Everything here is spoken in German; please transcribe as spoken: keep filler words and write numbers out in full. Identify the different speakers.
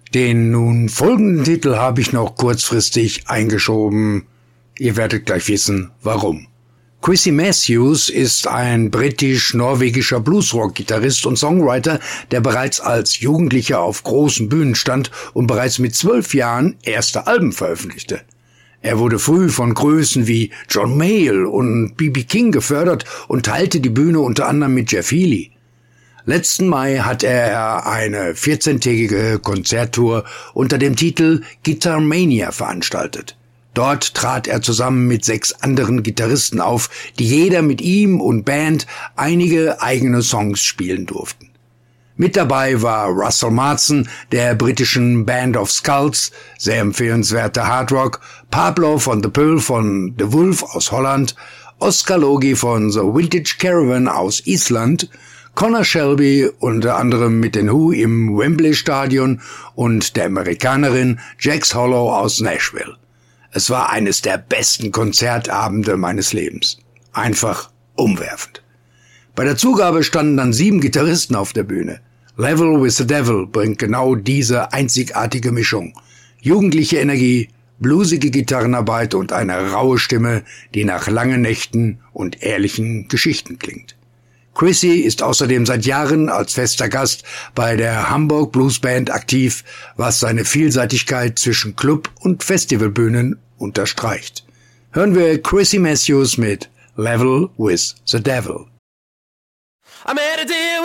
Speaker 1: Den nun folgenden Titel habe ich noch kurzfristig eingeschoben. Ihr werdet gleich wissen, warum. Chrissy Matthews ist ein britisch-norwegischer Bluesrock-Gitarrist und Songwriter, der bereits als Jugendlicher auf großen Bühnen stand und bereits mit zwölf Jahren erste Alben veröffentlichte. Er wurde früh von Größen wie John Mayall und B B King gefördert und teilte die Bühne unter anderem mit Jeff Healey. Letzten Mai hat er eine vierzehntägige Konzerttour unter dem Titel Guitar Mania veranstaltet. Dort trat er zusammen mit sechs anderen Gitarristen auf, die jeder mit ihm und Band einige eigene Songs spielen durften. Mit dabei war Russell Martin der britischen Band of Skulls, sehr empfehlenswerter Hardrock, Pablo von The Pearl von The Wolf aus Holland, Oscar Logi von The Vintage Caravan aus Island, Connor Shelby unter anderem mit den Who im Wembley Stadion und der Amerikanerin Jax Hollow aus Nashville. Es war eines der besten Konzertabende meines Lebens. Einfach umwerfend. Bei der Zugabe standen dann sieben Gitarristen auf der Bühne. Level with the Devil bringt genau diese einzigartige Mischung. Jugendliche Energie, bluesige Gitarrenarbeit und eine raue Stimme, die nach langen Nächten und ehrlichen Geschichten klingt. Chrissy ist außerdem seit Jahren als fester Gast bei der Hamburg Blues Band aktiv, was seine Vielseitigkeit zwischen Club- und Festivalbühnen unterstreicht. Hören wir Chrissy Matthews mit Level with the Devil.
Speaker 2: I met a deal